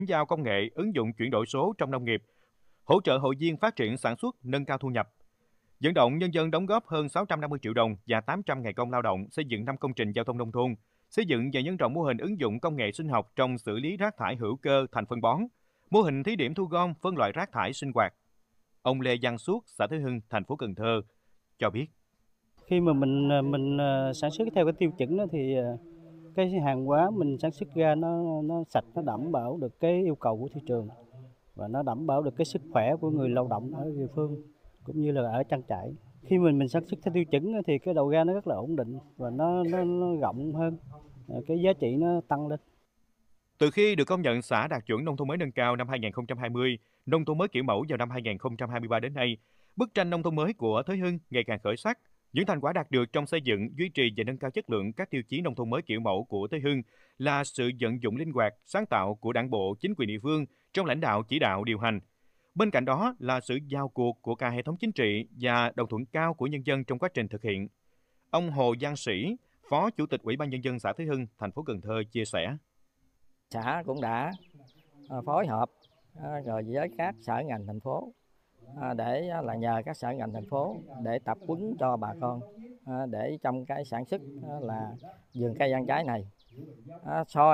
giao công nghệ, ứng dụng chuyển đổi số trong nông nghiệp, hỗ trợ hội viên phát triển sản xuất, nâng cao thu nhập. Vận động nhân dân đóng góp hơn 650 triệu đồng và 800 ngày công lao động xây dựng 5 công trình giao thông nông thôn, xây dựng và nhân rộng mô hình ứng dụng công nghệ sinh học trong xử lý rác thải hữu cơ thành phân bón, mô hình thí điểm thu gom phân loại rác thải sinh hoạt. Ông Lê Văn Suốt, xã Thới Hưng, thành phố Cần Thơ cho biết. Khi mà mình sản xuất theo cái tiêu chuẩn đó thì cái hàng hóa mình sản xuất ra nó sạch, nó đảm bảo được cái yêu cầu của thị trường và nó đảm bảo được cái sức khỏe của người lao động ở địa phương cũng như là ở trang trại. Khi mình sản xuất theo tiêu chuẩn thì cái đầu ra nó rất là ổn định và nó rộng hơn, cái giá trị nó tăng lên. Từ khi được công nhận xã đạt chuẩn nông thôn mới nâng cao năm 2020, nông thôn mới kiểu mẫu vào năm 2023 đến nay, bức tranh nông thôn mới của Thới Hưng ngày càng khởi sắc. Những thành quả đạt được trong xây dựng, duy trì và nâng cao chất lượng các tiêu chí nông thôn mới kiểu mẫu của Thới Hưng là sự vận dụng linh hoạt, sáng tạo của Đảng bộ, chính quyền địa phương trong lãnh đạo, chỉ đạo, điều hành. Bên cạnh đó là sự giao cuộc của cả hệ thống chính trị và đồng thuận cao của nhân dân trong quá trình thực hiện. Ông Hồ Giang Sĩ, Phó Chủ tịch Ủy ban Nhân dân xã Thới Hưng, thành phố Cần Thơ chia sẻ. Xã cũng đã phối hợp rồi với các sở ngành thành phố để là nhờ các sở ngành thành phố để tập huấn cho bà con để trong cái sản xuất là vườn cây ăn trái này so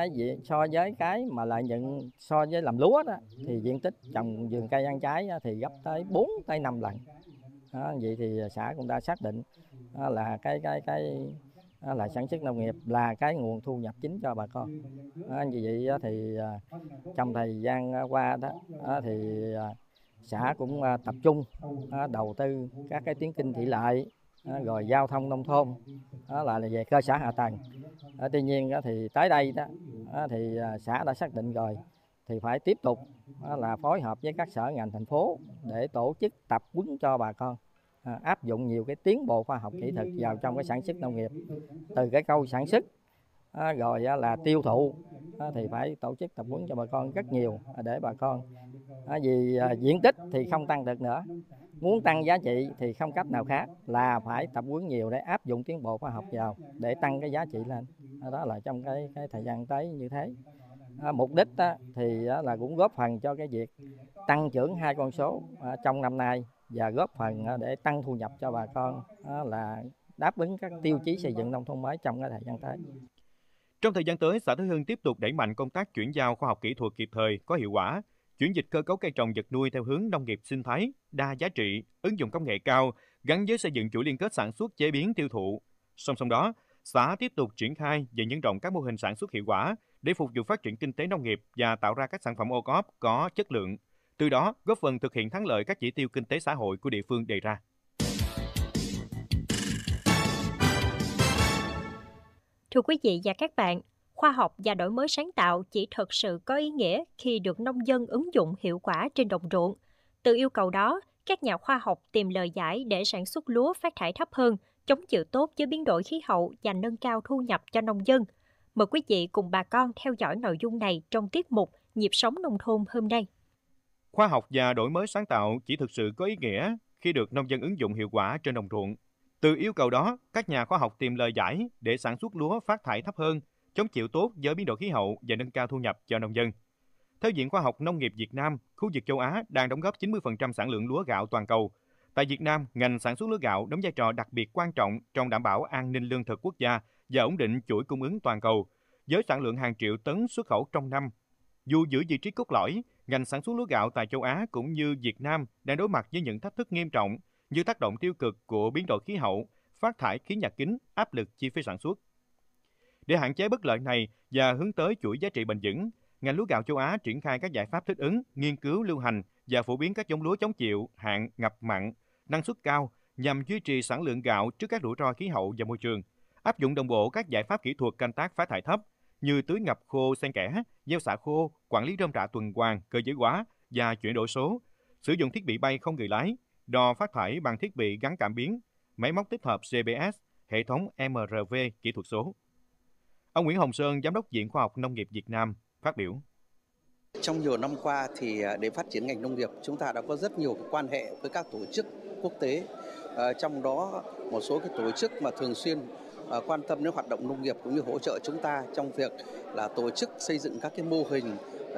với cái mà lợi nhuận so với làm lúa đó thì diện tích trồng vườn cây ăn trái thì gấp tới 4 tới 5 lần. Vậy thì xã cũng đã xác định là cái là sản xuất nông nghiệp là cái nguồn thu nhập chính cho bà con. Vì vậy thì trong thời gian qua đó thì xã cũng tập trung đầu tư các cái tuyến kênh thủy lợi rồi giao thông nông thôn, đó là về cơ sở hạ tầng. Tuy nhiên thì tới đây đó thì xã đã xác định rồi thì phải tiếp tục là phối hợp với các sở ngành thành phố để tổ chức tập huấn cho bà con áp dụng nhiều cái tiến bộ khoa học kỹ thuật vào trong cái sản xuất nông nghiệp, từ cái khâu sản xuất rồi là tiêu thụ thì phải tổ chức tập huấn cho bà con rất nhiều để bà con vì diện tích thì không tăng được nữa, muốn tăng giá trị thì không cách nào khác là phải tập huấn nhiều để áp dụng tiến bộ khoa học vào để tăng cái giá trị lên. Đó là trong cái thời gian tới như thế. Mục đích thì là cũng góp phần cho cái việc tăng trưởng hai con số trong năm nay và góp phần để tăng thu nhập cho bà con là đáp ứng các tiêu chí xây dựng nông thôn mới trong cái thời gian tới. Trong thời gian tới, xã Thới Hưng tiếp tục đẩy mạnh công tác chuyển giao khoa học kỹ thuật kịp thời, có hiệu quả, chuyển dịch cơ cấu cây trồng vật nuôi theo hướng nông nghiệp sinh thái, đa giá trị, ứng dụng công nghệ cao, gắn với xây dựng chuỗi liên kết sản xuất, chế biến, tiêu thụ. Song song đó, xã tiếp tục triển khai và nhân rộng các mô hình sản xuất hiệu quả để phục vụ phát triển kinh tế nông nghiệp và tạo ra các sản phẩm ô cóp có chất lượng. Từ đó, góp phần thực hiện thắng lợi các chỉ tiêu kinh tế xã hội của địa phương đề ra. Thưa quý vị và các bạn, khoa học và đổi mới sáng tạo chỉ thực sự có ý nghĩa khi được nông dân ứng dụng hiệu quả trên đồng ruộng. Từ yêu cầu đó, các nhà khoa học tìm lời giải để sản xuất lúa phát thải thấp hơn, chống chịu tốt với biến đổi khí hậu và nâng cao thu nhập cho nông dân. Mời quý vị cùng bà con theo dõi nội dung này trong tiết mục Nhịp sống nông thôn hôm nay. Khoa học và đổi mới sáng tạo chỉ thực sự có ý nghĩa khi được nông dân ứng dụng hiệu quả trên đồng ruộng. Từ yêu cầu đó, các nhà khoa học tìm lời giải để sản xuất lúa phát thải thấp hơn, chống chịu tốt với biến đổi khí hậu và nâng cao thu nhập cho nông dân. Theo Viện Khoa học Nông nghiệp Việt Nam, khu vực châu Á đang đóng góp 90% sản lượng lúa gạo toàn cầu. Tại Việt Nam, ngành sản xuất lúa gạo đóng vai trò đặc biệt quan trọng trong đảm bảo an ninh lương thực quốc gia và ổn định chuỗi cung ứng toàn cầu, với sản lượng hàng triệu tấn xuất khẩu trong năm. Dù giữ vị trí cốt lõi, ngành sản xuất lúa gạo tại châu Á cũng như Việt Nam đang đối mặt với những thách thức nghiêm trọng như tác động tiêu cực của biến đổi khí hậu, phát thải khí nhà kính, áp lực chi phí sản xuất. Để hạn chế bất lợi này và hướng tới chuỗi giá trị bền vững, ngành lúa gạo châu Á triển khai các giải pháp thích ứng, nghiên cứu lưu hành và phổ biến các giống lúa chống chịu hạn, ngập mặn, năng suất cao nhằm duy trì sản lượng gạo trước các rủi ro khí hậu và môi trường, áp dụng đồng bộ các giải pháp kỹ thuật canh tác phát thải thấp như tưới ngập khô xen kẽ, gieo xạ khô, quản lý rơm rạ tuần hoàn, cơ giới hóa và chuyển đổi số, sử dụng thiết bị bay không người lái, đo phát thải bằng thiết bị gắn cảm biến, máy móc tích hợp GPS, hệ thống MRV kỹ thuật số. Ông Nguyễn Hồng Sơn, Giám đốc Viện Khoa học Nông nghiệp Việt Nam, phát biểu. Trong nhiều năm qua thì để phát triển ngành nông nghiệp, chúng ta đã có rất nhiều quan hệ với các tổ chức quốc tế. Trong đó một số cái tổ chức mà thường xuyên quan tâm đến hoạt động nông nghiệp cũng như hỗ trợ chúng ta trong việc là tổ chức xây dựng các cái mô hình